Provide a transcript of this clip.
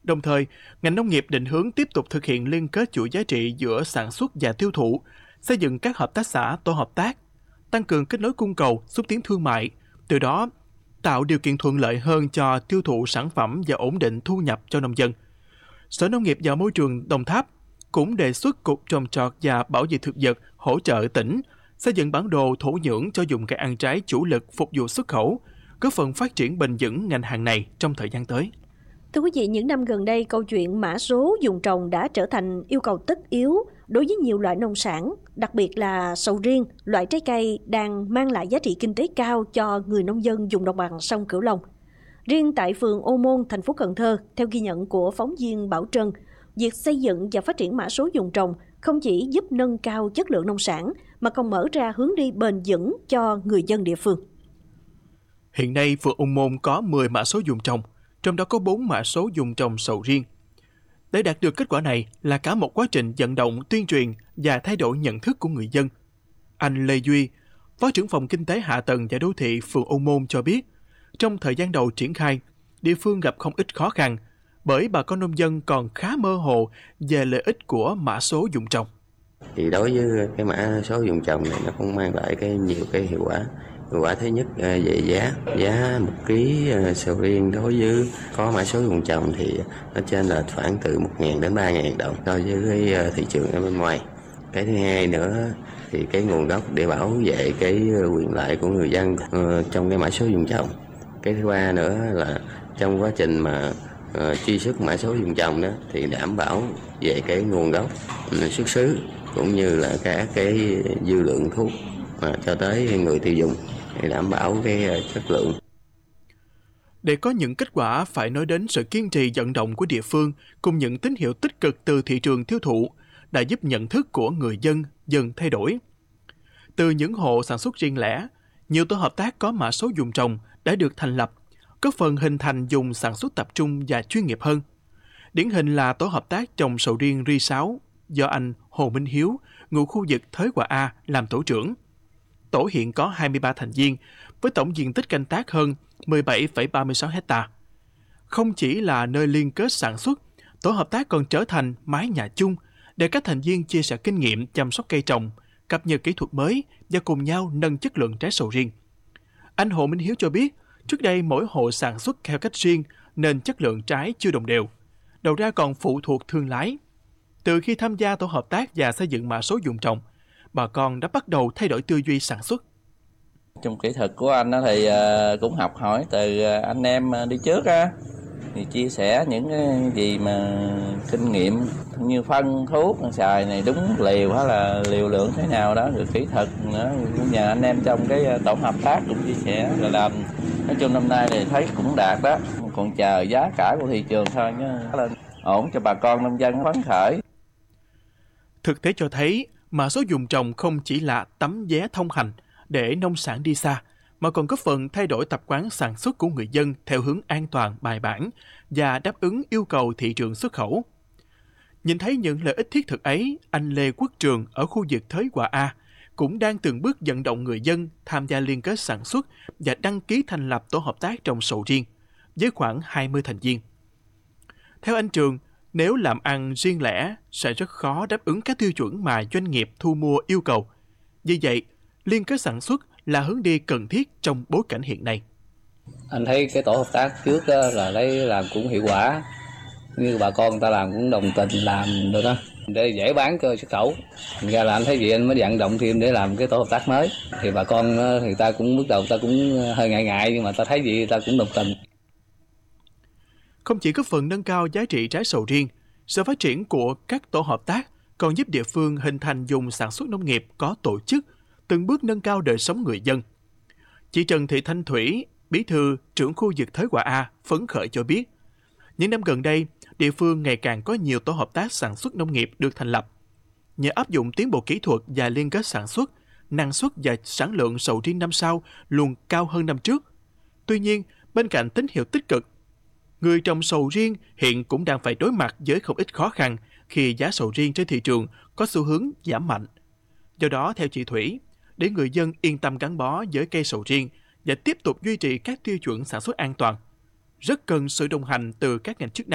Đồng thời, ngành nông nghiệp định hướng tiếp tục thực hiện liên kết chuỗi giá trị giữa sản xuất và tiêu thụ, xây dựng các hợp tác xã, tổ hợp tác, tăng cường kết nối cung cầu, xúc tiến thương mại, từ đó tạo điều kiện thuận lợi hơn cho tiêu thụ sản phẩm và ổn định thu nhập cho nông dân. Sở Nông nghiệp và Môi trường Đồng Tháp cũng đề xuất Cục Trồng trọt và Bảo vệ thực vật hỗ trợ tỉnh xây dựng bản đồ thổ nhưỡng cho vùng cây ăn trái chủ lực phục vụ xuất khẩu, góp phần phát triển bền vững ngành hàng này trong thời gian tới. Thưa quý vị, những năm gần đây, câu chuyện mã số vùng trồng đã trở thành yêu cầu tất yếu đối với nhiều loại nông sản, đặc biệt là sầu riêng, loại trái cây đang mang lại giá trị kinh tế cao cho người nông dân vùng đồng bằng sông Cửu Long. Riêng tại phường Ô Môn, thành phố Cần Thơ, theo ghi nhận của phóng viên Bảo Trân, việc xây dựng và phát triển mã số vùng trồng không chỉ giúp nâng cao chất lượng nông sản mà còn mở ra hướng đi bền vững cho người dân địa phương. Hiện nay, phường Ô Môn có 10 mã số vùng trồng, trong đó có 4 mã số vùng trồng sầu riêng. Để đạt được kết quả này là cả một quá trình vận động, tuyên truyền và thay đổi nhận thức của người dân. Anh Lê Duy, Phó trưởng phòng Kinh tế Hạ tầng và Đô thị phường Ô Môn cho biết, trong thời gian đầu triển khai, địa phương gặp không ít khó khăn bởi bà con nông dân còn khá mơ hồ về lợi ích của mã số vùng trồng. Thì đối với cái mã số vùng trồng này nó cũng mang lại nhiều hiệu quả. Hiệu quả thứ nhất về giá 1 ký sầu riêng đối với có mã số vùng trồng thì nó trên là khoảng từ 1.000 đến 3.000 đồng so với cái thị trường ở bên ngoài. Cái thứ hai nữa thì cái nguồn gốc để bảo vệ cái quyền lợi của người dân trong cái mã số vùng trồng. Cái thứ ba nữa là trong quá trình mà truy xuất mã số vùng trồng đó thì đảm bảo về cái nguồn gốc xuất xứ cũng như là các cái dư lượng thuốc mà cho tới người tiêu dùng để đảm bảo cái chất lượng. Để có những kết quả phải nói đến sự kiên trì vận động của địa phương cùng những tín hiệu tích cực từ thị trường tiêu thụ đã giúp nhận thức của người dân dần thay đổi. Từ những hộ sản xuất riêng lẻ, nhiều tổ hợp tác có mã số vùng trồng đã được thành lập, góp phần hình thành vùng sản xuất tập trung và chuyên nghiệp hơn. Điển hình là tổ hợp tác trồng sầu riêng Ri 6 do anh Hồ Minh Hiếu, ngụ khu vực Thới Hòa A làm tổ trưởng. Tổ hiện có 23 thành viên với tổng diện tích canh tác hơn 17,36 hectare. Không chỉ là nơi liên kết sản xuất, tổ hợp tác còn trở thành mái nhà chung để các thành viên chia sẻ kinh nghiệm chăm sóc cây trồng, cập nhật kỹ thuật mới và cùng nhau nâng chất lượng trái sầu riêng. Anh Hồ Minh Hiếu cho biết, trước đây mỗi hộ sản xuất theo cách riêng nên chất lượng trái chưa đồng đều. Đầu ra còn phụ thuộc thương lái. Từ khi tham gia tổ hợp tác và xây dựng mã số vùng trồng, bà con đã bắt đầu thay đổi tư duy sản xuất. Trong kỹ thuật của anh thì cũng học hỏi từ anh em đi trước á, thì chia sẻ những cái gì mà kinh nghiệm như phân thuốc xài này đúng liều hay là liều lượng thế nào đó, rồi kỹ thuật nữa, nhờ anh em trong cái tổ hợp tác cũng chia sẻ rồi làm. Nói chung năm nay thì thấy cũng đạt đó, còn chờ giá cả của thị trường thôi nhé, lên ổn cho bà con nông dân phấn khởi. Thực tế cho thấy, mã số vùng trồng không chỉ là tấm vé thông hành để nông sản đi xa, mà còn góp phần thay đổi tập quán sản xuất của người dân theo hướng an toàn, bài bản và đáp ứng yêu cầu thị trường xuất khẩu. Nhìn thấy những lợi ích thiết thực ấy, anh Lê Quốc Trường ở khu vực Thới Hòa A cũng đang từng bước vận động người dân tham gia liên kết sản xuất và đăng ký thành lập tổ hợp tác trồng sầu riêng với khoảng 20 thành viên. Theo anh Trường, nếu làm ăn riêng lẻ sẽ rất khó đáp ứng các tiêu chuẩn mà doanh nghiệp thu mua yêu cầu. Vì vậy, liên kết sản xuất là hướng đi cần thiết trong bối cảnh hiện nay. Anh thấy cái tổ hợp tác trước là lấy làm cũng hiệu quả, như bà con người ta làm cũng đồng tình làm được đó, để dễ bán cho xuất khẩu. Thành ra là anh thấy vậy anh mới vận động thêm để làm cái tổ hợp tác mới. Thì bà con thì ta cũng bước đầu ta cũng hơi ngại nhưng mà ta thấy vậy ta cũng đồng tình. Không chỉ góp phần nâng cao giá trị trái sầu riêng, sự phát triển của các tổ hợp tác còn giúp địa phương hình thành vùng sản xuất nông nghiệp có tổ chức, từng bước nâng cao đời sống người dân. Chị Trần Thị Thanh Thủy, bí thư trưởng khu vực Thới Hòa A, phấn khởi cho biết, những năm gần đây, địa phương ngày càng có nhiều tổ hợp tác sản xuất nông nghiệp được thành lập. Nhờ áp dụng tiến bộ kỹ thuật và liên kết sản xuất, năng suất và sản lượng sầu riêng năm sau luôn cao hơn năm trước. Tuy nhiên, bên cạnh tín hiệu tích cực, người trồng sầu riêng hiện cũng đang phải đối mặt với không ít khó khăn khi giá sầu riêng trên thị trường có xu hướng giảm mạnh. Do đó, theo chị Thủy, để người dân yên tâm gắn bó với cây sầu riêng và tiếp tục duy trì các tiêu chuẩn sản xuất an toàn, rất cần sự đồng hành từ các ngành chức năng.